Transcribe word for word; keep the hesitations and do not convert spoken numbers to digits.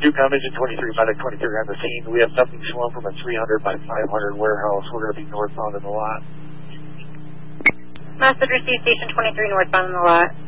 Ducom Engine twenty-three, Medic twenty-three on the scene. We have nothing shown from a three hundred by five hundred warehouse. We're going to be northbound in the lot. Message received, Station twenty-three, northbound in the lot.